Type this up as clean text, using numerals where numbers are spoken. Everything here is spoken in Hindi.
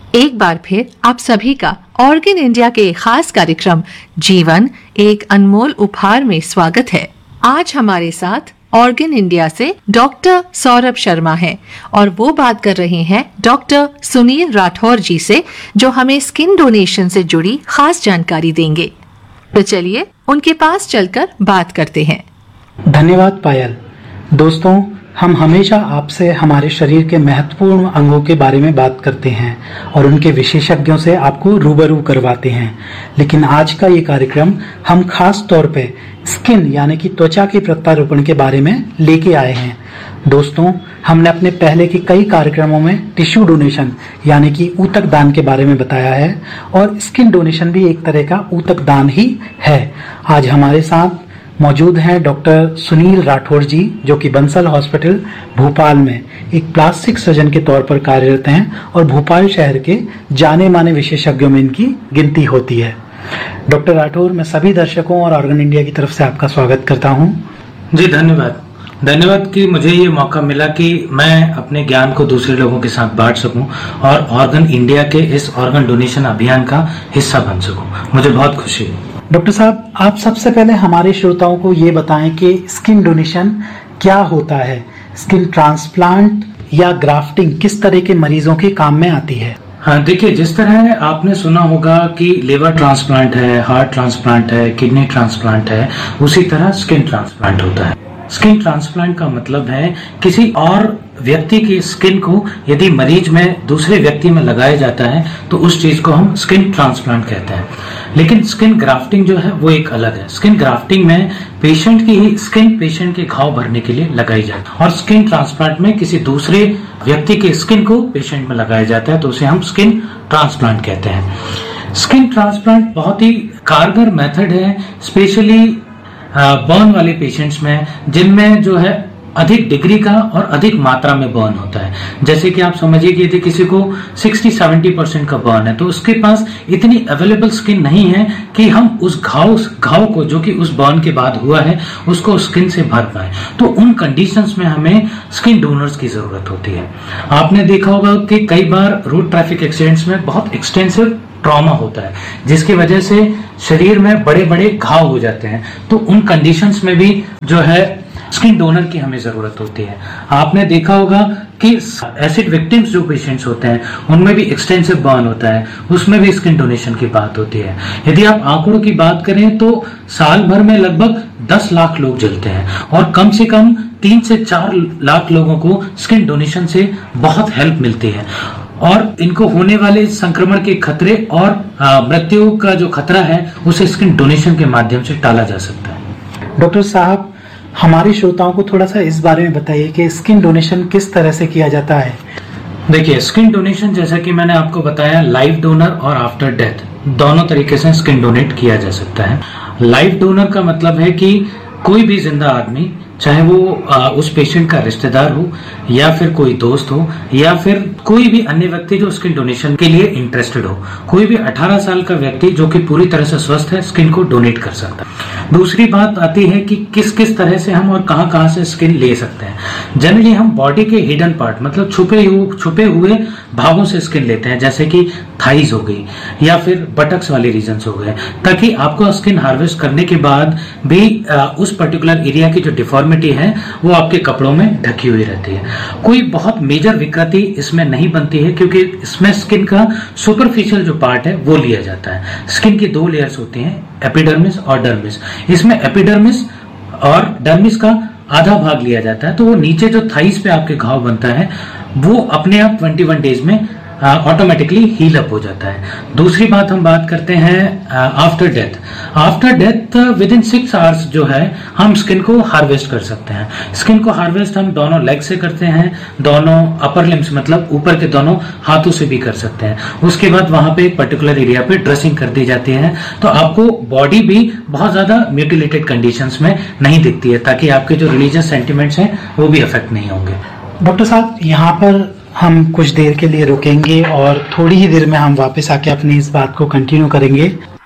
एक बार फिर आप सभी का ऑर्गन इंडिया के खास कार्यक्रम जीवन एक अनमोल उपहार में स्वागत है। आज हमारे साथ ऑर्गन इंडिया से डॉक्टर सौरभ शर्मा हैं और वो बात कर रहे हैं डॉक्टर सुनील राठौर जी से, जो हमें स्किन डोनेशन से जुड़ी खास जानकारी देंगे। तो चलिए उनके पास चलकर बात करते हैं। धन्यवाद पायल। दोस्तों, हम हमेशा आपसे हमारे शरीर के महत्वपूर्ण अंगों के बारे में बात करते हैं और उनके विशेषज्ञों से आपको रूबरू करवाते हैं, लेकिन आज का ये कार्यक्रम हम खास तौर पे स्किन यानी कि त्वचा के प्रत्यारोपण के बारे में लेके आए हैं। दोस्तों, हमने अपने पहले के कई कार्यक्रमों में टिश्यू डोनेशन यानी कि ऊतक दान के बारे में बताया है और स्किन डोनेशन भी एक तरह का ऊतक दान ही है। आज हमारे साथ मौजूद हैं डॉक्टर सुनील राठौर जी, जो कि बंसल हॉस्पिटल भोपाल में एक प्लास्टिक सर्जन के तौर पर कार्यरत हैं और भोपाल शहर के जाने माने विशेषज्ञों में इनकी गिनती होती है। डॉक्टर राठौर, मैं सभी दर्शकों और ऑर्गन इंडिया की तरफ से आपका स्वागत करता हूं। जी धन्यवाद कि मुझे ये मौका मिला कि मैं अपने ज्ञान को दूसरे लोगों के साथ बांट सकूं और ऑर्गन इंडिया के इस ऑर्गन डोनेशन अभियान का हिस्सा बन सकूं। मुझे बहुत खुशी है। डॉक्टर साहब, आप सबसे पहले हमारे श्रोताओं को ये बताएं कि स्किन डोनेशन क्या होता है। स्किन ट्रांसप्लांट या ग्राफ्टिंग किस तरह के मरीजों के काम में आती है? हाँ, देखिए, जिस तरह आपने सुना होगा कि लिवर ट्रांसप्लांट है, हार्ट ट्रांसप्लांट है, किडनी ट्रांसप्लांट है, उसी तरह स्किन ट्रांसप्लांट होता है। स्किन ट्रांसप्लांट का मतलब है किसी और व्यक्ति की स्किन को यदि मरीज में दूसरे व्यक्ति में लगाया जाता है तो उस चीज को हम स्किन ट्रांसप्लांट कहते हैं। लेकिन स्किन ग्राफ्टिंग जो है वो एक अलग है। स्किन ग्राफ्टिंग में पेशेंट की ही स्किन पेशेंट के घाव भरने के लिए लगाई जाती है और स्किन ट्रांसप्लांट में किसी दूसरे व्यक्ति की स्किन को पेशेंट में लगाया जाता है तो उसे हम स्किन ट्रांसप्लांट कहते हैं। स्किन ट्रांसप्लांट बहुत ही कारगर मेथड है, स्पेशली बर्न वाले पेशेंट्स में, जिनमें जो है अधिक डिग्री का और अधिक मात्रा में बर्न होता है। जैसे कि आप समझिए कि यदि किसी को 60-70% का बर्न है तो उसके पास इतनी अवेलेबल स्किन नहीं है कि हम उस घाव को जो कि उस बर्न के बाद हुआ है उसको स्किन से भर पाए। तो उन कंडीशंस में हमें स्किन डोनर्स की जरूरत होती है। आपने देखा होगा कि कई बार रोड ट्रैफिक एक्सीडेंट्स में बहुत एक्सटेंसिव ट्रॉमा होता है जिसकी वजह से शरीर में बड़े बड़े घाव हो जाते हैं। तो उन कंडीशंस में भी जो है स्किन डोनर की हमें जरूरत होती है। आपने देखा होगा कि एसिड विक्टिम्स जो पेशेंट्स होते हैं उनमें भी एक्सटेंसिव बर्न होता है, उसमें भी स्किन डोनेशन की बात होती है। यदि आप आंकड़ों की बात करें तो साल भर में लगभग 10 लाख लोग जलते हैं और कम से कम 3 से 4 लाख लोगों को स्किन डोनेशन से बहुत हेल्प मिलती है और इनको होने वाले संक्रमण के खतरे और मृत्यु का जो खतरा है उसे स्किन डोनेशन के माध्यम से टाला जा सकता है। डॉक्टर साहब, हमारे श्रोताओं को थोड़ा सा इस बारे में बताइए कि स्किन डोनेशन किस तरह से किया जाता है। देखिए, स्किन डोनेशन जैसा कि मैंने आपको बताया, लाइव डोनर और आफ्टर डेथ दोनों तरीके से स्किन डोनेट किया जा सकता है। लाइव डोनर का मतलब है कि कोई भी जिंदा आदमी, चाहे वो उस पेशेंट का रिश्तेदार हो या फिर कोई दोस्त हो या फिर कोई भी अन्य व्यक्ति जो स्किन डोनेशन के लिए इंटरेस्टेड हो, कोई भी 18 साल का व्यक्ति जो कि पूरी तरह से स्वस्थ है स्किन को डोनेट कर सकता है। दूसरी बात आती है कि किस किस तरह से हम और कहां से स्किन ले सकते हैं। जनरली हम बॉडी के हिडन पार्ट मतलब छुपे हुए भागों से स्किन लेते हैं, जैसे कि थाइज हो गई या फिर बटक्स वाले रीजन्स हो गए, ताकि आपको स्किन हार्वेस्ट करने के बाद भी उस पर्टिकुलर एरिया की जो डिफॉर्मिटी है वो आपके कपड़ों में ढकी हुई रहती है। कोई बहुत मेजर विकृति इसमें नहीं बनती है क्योंकि इसमें स्किन का सुपरफिशियल जो पार्ट है वो लिया जाता है। स्किन की 2 लेयर्स होती हैं, एपिडर्मिस और डर्मिस। इसमें एपिडर्मिस और डर्मिस का आधा भाग लिया जाता है, तो वो नीचे जो थाइस पे आपके घाव बनता है वो अपने आप 21 डेज में ऑटोमेटिकली हील अप हो जाता है। दूसरी बात हम बात करते हैं after death. After death with in 6 hours जो है हम स्किन को हार्वेस्ट कर सकते हैं। स्किन को हार्वेस्ट हम दोनों लेग से करते हैं, दोनों अपर लिम्स मतलब ऊपर के दोनों हाथों से भी कर सकते हैं। उसके बाद वहां पे एक पर्टिकुलर एरिया पे ड्रेसिंग कर दी जाती है तो आपको बॉडी भी बहुत ज्यादा म्यूटिलेटेड कंडीशंस में नहीं दिखती है, ताकि आपके जो रिलीजियस सेंटिमेंट्स हैं वो भी अफेक्ट नहीं होंगे। डॉक्टर साहब, यहाँ पर हम कुछ देर के लिए रुकेंगे और थोड़ी ही देर में हम वापस आके अपनी इस बात को कंटिन्यू करेंगे।